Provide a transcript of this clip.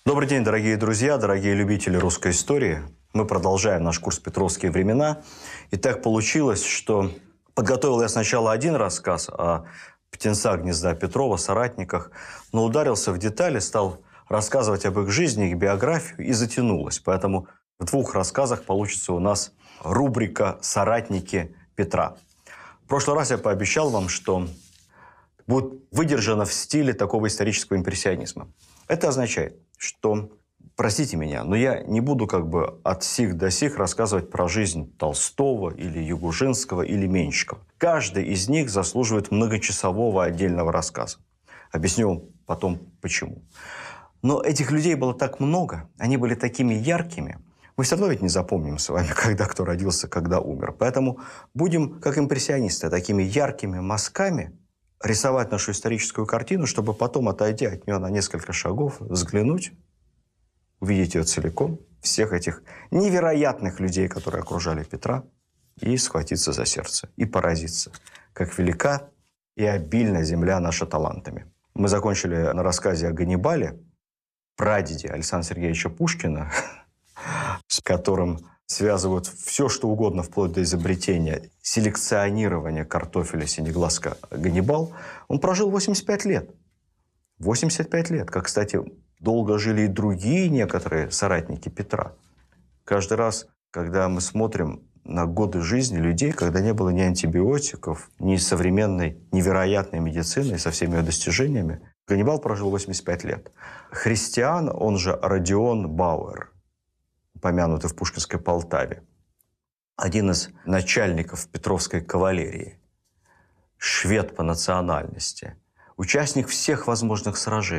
Добрый день, дорогие друзья, дорогие любители русской истории. Мы продолжаем наш курс «Петровские времена». И так получилось, что подготовил я сначала один рассказ о птенцах гнезда Петрова, соратниках, но ударился в детали, стал рассказывать об их жизни, их биографию, и затянулось. Поэтому в двух рассказах получится у нас рубрика «Соратники Петра». В прошлый раз я пообещал вам, что будет выдержано в стиле такого исторического импрессионизма. Это означает, что, простите меня, но я не буду от сих до сих рассказывать про жизнь Толстого или Ягужинского или Менщикова. Каждый из них заслуживает многочасового отдельного рассказа. Объясню потом, почему. Но этих людей было так много, они были такими яркими. Мы все равно ведь не запомним с вами, когда кто родился, когда умер. Поэтому будем, как импрессионисты, такими яркими мазками рисовать нашу историческую картину, чтобы потом, отойдя от нее на несколько шагов, взглянуть, увидеть ее целиком, всех этих невероятных людей, которые окружали Петра, и схватиться за сердце, и поразиться, как велика и обильна земля наша талантами. Мы закончили на рассказе о Ганнибале, прадеде Александра Сергеевича Пушкина, с которым связывают все, что угодно, вплоть до изобретения селекционирования картофеля синеглазка Ганнибал. Он прожил 85 лет. 85 лет. Как, кстати, долго жили и другие некоторые соратники Петра. Каждый раз, когда мы смотрим на годы жизни людей, когда не было ни антибиотиков, ни современной невероятной медицины со всеми ее достижениями, Ганнибал прожил 85 лет. Христиан, он же Родион Бауэр, упомянутый в Пушкинской Полтаве, один из начальников Петровской кавалерии, швед по национальности, участник всех возможных сражений.